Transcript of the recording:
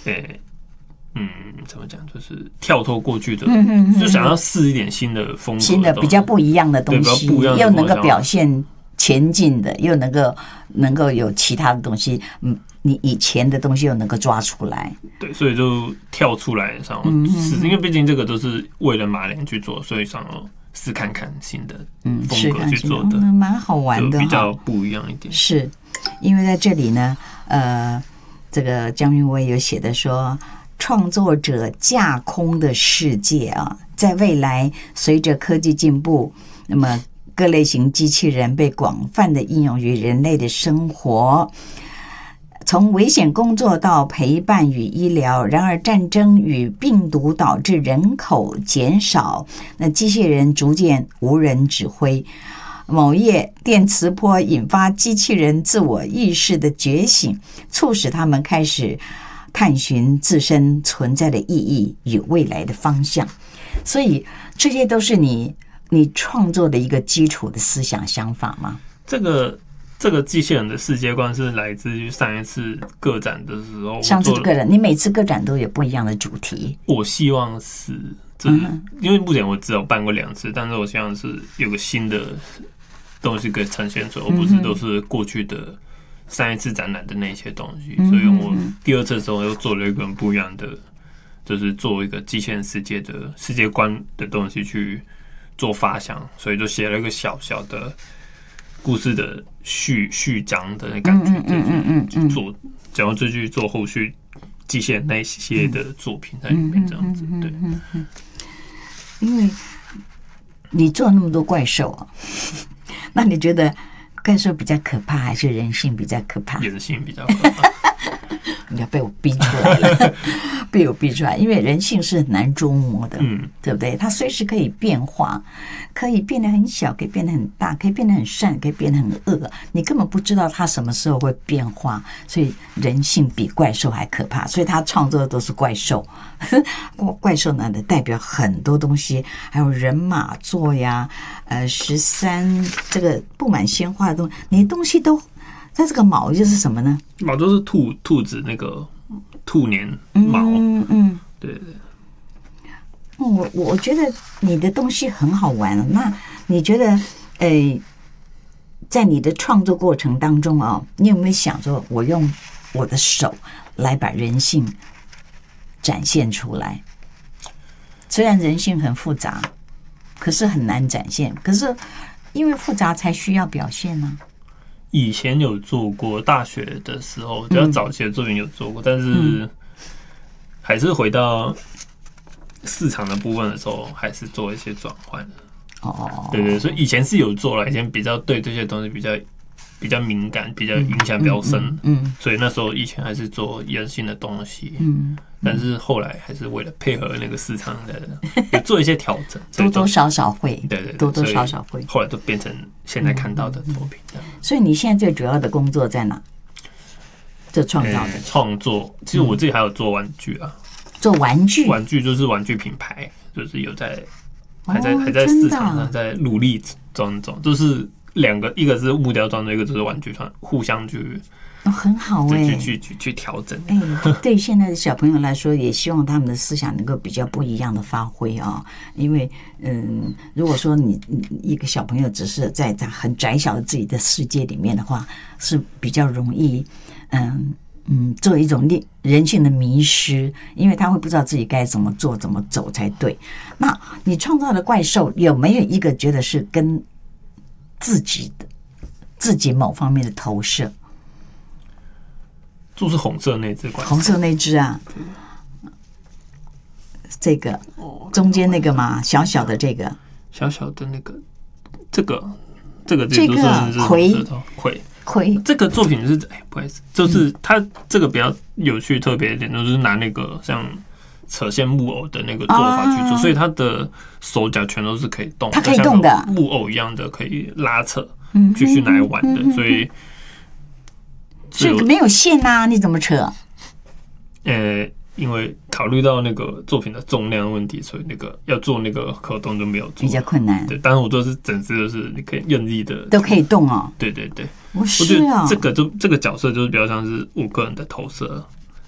怎么讲，就是跳脱过去的，就想要试一点新的风格， 新的比较不一样的东西，又能够表现前进的，又能够有其他的东西，你以前的东西又能够抓出来。 对，所以就跳出来，然后试，因为毕竟这个都是为了马莲去做，所以想要试看看新的风格去做的， 蛮好玩的， 比较不一样一点。 是因为在这里呢，这个江云威有写的说，创作者架空的世界啊，在未来随着科技进步，那么各类型机器人被广泛的应用于人类的生活，从危险工作到陪伴与医疗。然而战争与病毒导致人口减少，那机器人逐渐无人指挥。某夜电磁波引发机器人自我意识的觉醒，促使他们开始探寻自身存在的意义与未来的方向。所以这些都是你创作的一个基础的思想想法吗？ 这个机器人的世界观是来自于上一次个展的时候。 上次个展，你每次个展都有不一样的主题。 我希望是，因为目前我只有办过2次，但是我希望是有个新的东西可以呈现出来，而不是都是过去的上一次展览的那些东西。所以我第2次的时候又做了一个很不一样的，就是做一个机器人世界的世界观的东西去做发想，所以就写了一个小小的故事的序章的那感觉，做讲到这句做后续机械那些的作品在里面这样子。对， 因为你做那么多怪兽啊，那你觉得怪兽比较可怕，还是人性比较可怕？ 人性比较可怕。 你要被我逼出来了，被我逼出来，因为人性是很难捉摸的，对不对？它随时可以变化，可以变得很小，可以变得很大，可以变得很善，可以变得很恶，你根本不知道它什么时候会变化，所以人性比怪兽还可怕，所以他创作的都是怪兽。怪兽呢，代表很多东西，还有人马座呀，13这个布满鲜花的东西，你的东西都。它这个毛就是什么呢？ 毛都是兔子那个兔年毛。对对。 我觉得你的东西很好玩。那你觉得，在你的创作过程当中啊，你有没有想说，我用我的手来把人性展现出来？虽然人性很复杂，可是很难展现。可是因为复杂才需要表现呢。 以前有做过，大学的时候比较早期的作品有做过，但是还是回到市场的部分的时候，还是做一些转换。对，所以以前是有做了，以前比较对这些东西比较敏感，比较影响比较深，所以那时候以前还是做人性的东西，但是后来还是为了配合那个市场的，做一些调整， 多多少少会， 对， 多多少少会， 后来都变成现在看到的作品。 所以你现在最主要的工作在哪？做创造的创作，其实我自己还有做玩具啊， 做玩具就是玩具品牌，就是有在还在市场上在努力中，就是2个，一个是木雕创作，一个就是玩具创，互相去很好去调整。 对现在的小朋友来说，也希望他们的思想能够比较不一样的发挥啊。因为如果说你一个小朋友只是在很窄小的自己的世界里面的话，是比较容易做一种人性的迷失，因为他会不知道自己该怎么做怎么走才对。那你创造的怪兽有没有一个觉得是跟自己某方面的投射？ 就是红色那只怪兽， 红色那只啊，这个中间那个嘛，小小的这个， 小小的那个，这个葵， 这个作品是不好意思，就是它这个比较有趣特别一点，就是拿那个像扯线木偶的那个做法去做，所以它的手脚全都是可以动的， 它可以动的， 木偶一样的可以拉扯，继续来玩的，所以没有线啊，你怎么扯？ 因为考虑到那个作品的重量问题，所以那个要做那个可动就没有做， 比较困难。 对，但是我都是整只就是你可以任意的都可以动哦。 对， 我觉得这个角色就是比较像是我个人的投射，